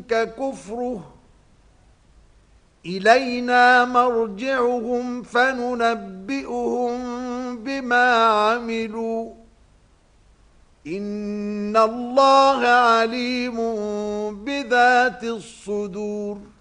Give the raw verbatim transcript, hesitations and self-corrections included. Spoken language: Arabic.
يحزنك كفره إلينا مرجعهم فننبئهم بما عملوا إن الله عليم بذات الصدور.